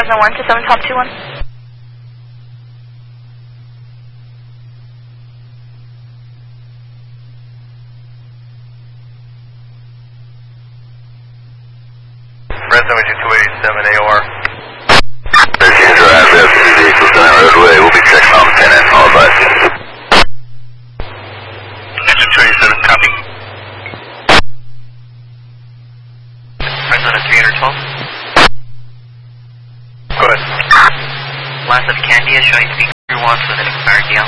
Fresno 1 to 7 Top 21. Fresno 287 AOR. There's your drive, we have 2 vehicles down the roadway. We'll be checking on 10 and all by. Engine 287, copy. Fresno 312. Go ahead. Last of Candia showing speaker 1 with an expired DL.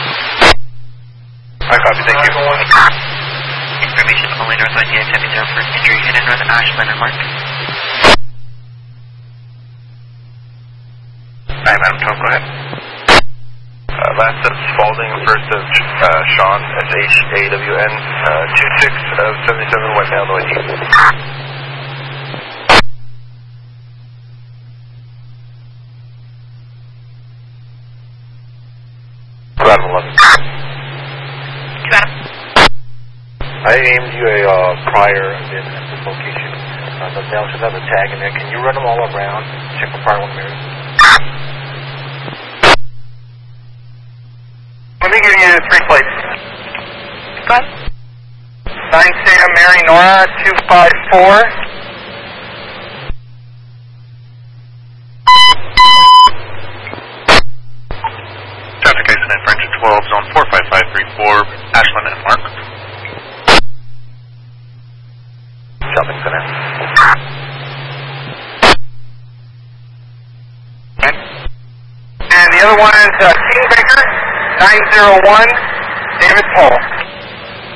I copy, thank you. Information only Northwest Unit Checking 0 for injury hit in North Ashland and Mark. Alright, Madam Tom, go ahead. Last of Spalding, first of Sean, SHAWN, 26 of 77 West Illinois East. Adam 11. I aimed you a prior in this location. The mail should have a tag in there. Can you run them all around? Check for prior one mirrors. Let me give you 3 plates. Go ahead. 9 Santa Mary Nora 254. Traffic accident French 12, zone 45534, Ashland and Mark. Shopping center. And the other one is King Baker 901, David Paul.